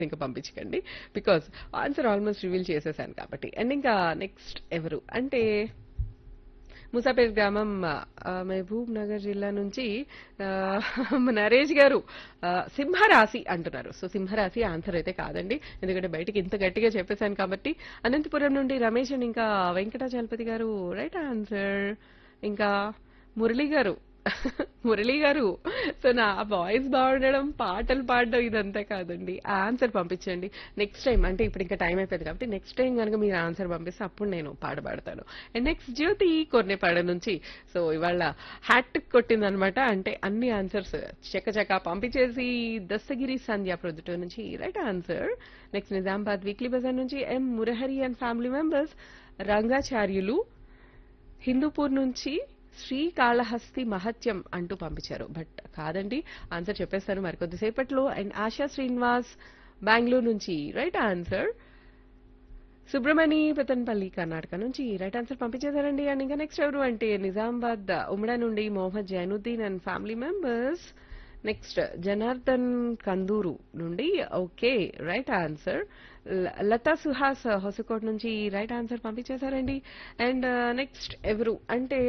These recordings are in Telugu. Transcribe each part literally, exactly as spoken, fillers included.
ఇంకా పంపించకండి బికాస్ ఆన్సర్ ఆల్మోస్ట్ రివీల్ చేసేసాను కాబట్టి. అండ్ ఇంకా నెక్స్ట్ ఎవరు అంటే ముసాపేట్ గ్రామం ఆ, మహబూబ్ నగర్ జిల్లా నుంచి ఆ, నరేష్ గారు ఆ, సింహరాశి అంటున్నారు. సో సింహరాశి ఆన్సర్ అయితే కాదండి, ఎందుకంటే బయటికి ఇంత గట్టిగా చెప్పేశాను కాబట్టి. అనంతపురం నుండి రమేష్ అండ్ ఇంకా వెంకటాచలపతి గారు రైట్ ఆన్సర్. ఇంకా మురళి గారు మురళి గారు సో నా వాయిస్ బాగుండడం పాటలు పాడడం ఇదంతా కాదండి, ఆన్సర్ పంపించండి నెక్స్ట్ టైం. అంటే ఇప్పుడు ఇంకా టైం అయిపోయింది కాబట్టి నెక్స్ట్ టైం కనుక మీరు ఆన్సర్ పంపిస్తే అప్పుడు నేను పాట పాడతాను. అండ్ నెక్స్ట్ జ్యోతి కొన్నేపాడ నుంచి సో ఇవాళ హ్యాట్ కొట్టిందనమాట. అంటే అన్ని ఆన్సర్స్ చక్కచక్క పంపించేసి దస్తగిరి సంధ్య ప్రొద్దుటూరు నుంచి right answer. Next Nizamabad weekly Bazar నుంచి ఎం Murahari and family members, Rangacharyulu Hindupur నుంచి శ్రీకాళహస్తి మహత్యం అంటూ పంపించారు. బట్ కాదండి, ఆన్సర్ చెప్పేస్తాను మరికొద్దిసేపట్లో. అండ్ ఆశా శ్రీనివాస్ బెంగళూరు నుంచి రైట్ ఆన్సర్. సుబ్రమణి పెతన్పల్లి కర్ణాటక నుంచి రైట్ ఆన్సర్ పంపించేశారండి. అండ్ ఇంకా నెక్స్ట్ ఎవరు అంటే నిజామాబాద్ ఉమ్డా నుండి Mohammed Zainuddin and family members. Next Janardhan కందూరు నుండి okay right answer. Lata Suhas Hoskote నుంచి రైట్ ఆన్సర్ పంపించేశారండి. అండ్ నెక్స్ట్ ఎవరు అంటే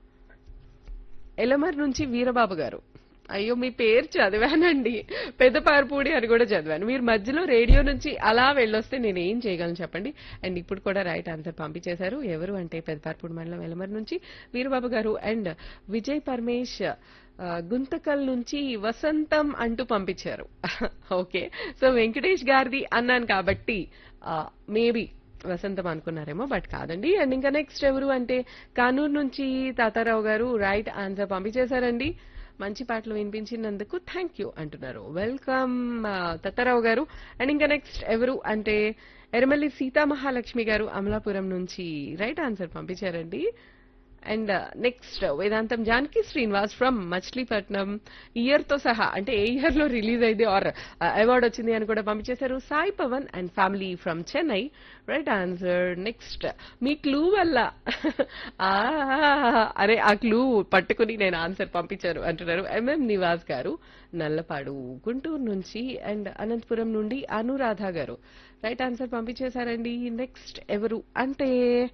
ఎలమర్ నుంచి వీరబాబు గారు. అయ్యో మీ పేరు చదివానండి, పెద్దపారపూడి అని కూడా చదివాను. మీరు మధ్యలో రేడియో నుంచి అలా వెళ్ళొస్తే నేను ఏం చేయగలను చెప్పండి. అండ్ ఇప్పుడు కూడా రైట్ ఆన్సర్ పంపించేశారు. ఎవరు అంటే పెద్దపారపూడి మండలం ఎలమర్ నుంచి వీరబాబు గారు. అండ్ విజయ్ పరమేష్ ఆ, గుంతకల్ నుంచి వసంతం అంటూ పంపించారు. ఓకే, సో వెంకటేష్ గారిది అన్నాను కాబట్టి మేబీ వసంతం అనుకున్నారేమో, బట్ కాదండి. అండ్ ఇంకా నెక్స్ట్ ఎవరు అంటే కానూరు నుంచి తాతారావు గారు రైట్ ఆన్సర్ పంపించేశారండి. మంచి పాటలు వినిపించినందుకు థ్యాంక్ యూ అంటున్నారు. వెల్కమ్ తాతారావు గారు. అండ్ ఇంకా నెక్స్ట్ ఎవరు అంటే ఎర్రమల్లి సీతామహాలక్ష్మి గారు అమలాపురం నుంచి రైట్ ఆన్సర్ పంపించారండి. And next Vedantam Janaki Srinivas from Machilipatnam, year తో సహా అంటే ఏ ఇయర్ లో రిలీజ్ అయింది ఆర్ అవార్డు వచ్చింది అని కూడా పంపించేశారు. Sai Pawan and family from Chennai right answer. Next me clue వల్ల ఆ, అరే ఆ క్లూ పట్టుకుని నేను ఆన్సర్ పంపించాను అంటున్నారు ఎంఎం నివాస్ గారు నల్లపాడు గుంటూరు నుంచి. అండ్ అనంతపురం నుండి అనురాధ గారు రైట్ ఆన్సర్ పంపించేశారండి. నెక్స్ట్ ఎవరు అంటే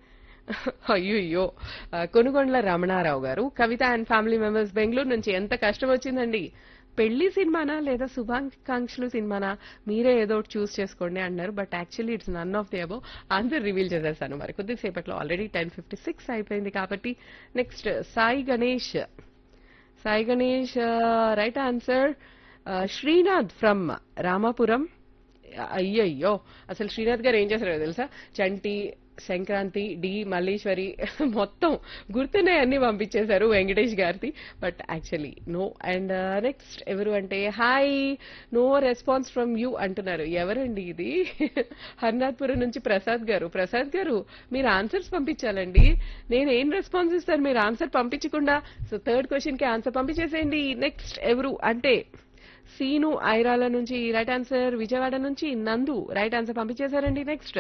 అయ్యో కొనుగొండ్ల రమణారావు గారు కవిత అండ్ ఫ్యామిలీ మెంబర్స్ బెంగళూరు నుంచి. ఎంత కష్టం వచ్చిందండి, పెళ్లి సినిమానా లేదా శుభాకాంక్షలు సినిమానా మీరే ఏదో ఒకటి చూస్ చేసుకోండి అన్నారు. But actually it's none of the above. Answer reveal చేసేస్తాను మరి కొద్దిసేపట్లో. ఆల్రెడీ టెన్ ఫిఫ్టీ సిక్స్ అయిపోయింది కాబట్టి. Next Sai Ganesh Sai Ganesh right answer. Srinath from Ramapuram. అయ్యయ్యో అసలు శ్రీనాథ్ గారు ఏం చేశారో తెలుసా, చంటి సంక్రాంతి డి మల్లీశ్వరి మొత్తం గుర్తున్నాయి అన్ని పంపించేశారు వెంకటేష్ గారిది, but actually no. And next ఎవరు అంటే hi no response from you అంటున్నారు. ఎవరండి ఇది? హర్నాథ్పురం నుంచి ప్రసాద్ గారు. ప్రసాద్ గారు మీరు ఆన్సర్స్ పంపించాలండి, నేను ఏం రెస్పాన్స్ ఇస్తాను మీరు ఆన్సర్ పంపించకుండా. సో థర్డ్ క్వశ్చన్ కి ఆన్సర్ పంపించేసేయండి. నెక్స్ట్ ఎవరు అంటే సీను ఐరాల నుంచి రైట్ ఆన్సర్. విజయవాడ నుంచి నందు రైట్ ఆన్సర్ పంపించేశారండి. నెక్స్ట్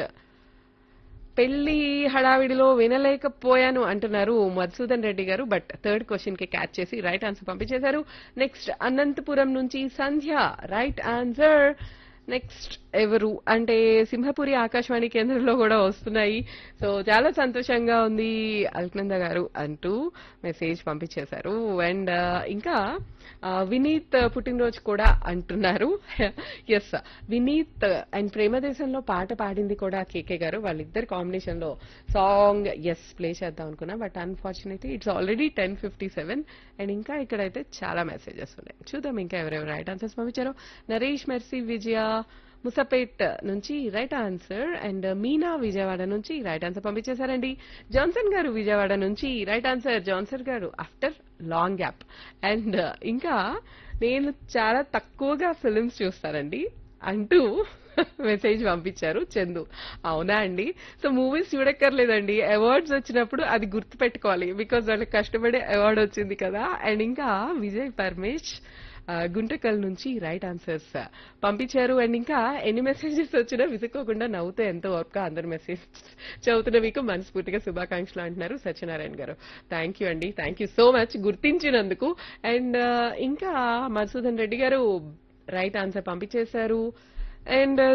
పెళ్లి హడావిడిలో వినలేకపోయాను అంటున్నారు మధుసూదన్ రెడ్డి గారు, బట్ థర్డ్ క్వశ్చన్ కి క్యాచ్ చేసి రైట్ ఆన్సర్ పంపించేశారు. నెక్స్ట్ అనంతపురం నుంచి సంధ్య రైట్ ఆన్సర్. నెక్స్ట్ ఎవరు అంటే సింహపురి ఆకాశవాణి కేంద్రంలో కూడా వస్తున్నాయి, సో చాలా సంతోషంగా ఉంది అల్కనంద గారు అంటూ మెసేజ్ పంపించేశారు. అండ్ ఇంకా వినీత్ పుట్టినరోజు కూడా అంటున్నారు. ఎస్ వినీత్ అండ్ ప్రేమదేశంలో పాట పాడింది కూడా కేకే గారు. వాళ్ళిద్దరు కాంబినేషన్ లో సాంగ్ ఎస్ ప్లే చేద్దాం అనుకున్నా, but unfortunately it's already ten fifty seven. And ఇంకా ఇక్కడైతే చాలా మెసేజెస్ ఉన్నాయి, చూద్దాం ఇంకా ఎవరెవరు రైట్ ఆన్సర్స్ పంపించారో. నరేష్ మెర్సీ విజయ ముసపేట్ నుంచి right answer. And Meena Vijayawada నుంచి రైట్ ఆన్సర్ పంపించేశారండి. జాన్సన్ గారు విజయవాడ నుంచి రైట్ ఆన్సర్. జాన్సన్ గారు ఆఫ్టర్ లాంగ్ గ్యాప్. అండ్ ఇంకా నేను చాలా తక్కువగా ఫిల్మ్స్ చూస్తానండి అంటూ మెసేజ్ పంపించారు చందు. అవునా అండి, సో మూవీస్ చూడక్కర్లేదండి, అవార్డ్స్ వచ్చినప్పుడు అది గుర్తు పెట్టుకోవాలి బికాజ్ వాళ్ళకి కష్టపడే అవార్డు వచ్చింది కదా. అండ్ ఇంకా విజయ్ పరమేష్ గుంటకల్ నుంచి రైట్ ఆన్సర్స్ పంపించారు. అండ్ ఇంకా ఎన్ని మెసేజెస్ వచ్చినా విసుక్కోకుండా నవ్వుతూ ఎంతో వర్క్ అందరు మెసేజ్ చదువుతున్న మీకు మనస్ఫూర్తిగా శుభాకాంక్షలు అంటున్నారు సత్యనారాయణ గారు. థ్యాంక్ యూ అండి, thank you so much గుర్తించినందుకు. And ఇంకా మధుసూదన్ రెడ్డి గారు రైట్ ఆన్సర్ పంపించేశారు. అండ్